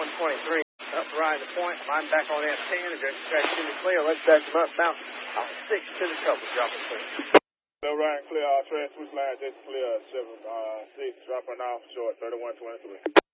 123. Up right the point. I'm back on F10. If you're scratching the clear, let's back them up about 6 to the couple. Dropping clear. No, Ryan, clear. Trans switch line just clear. 7-6, dropping off short, 3123.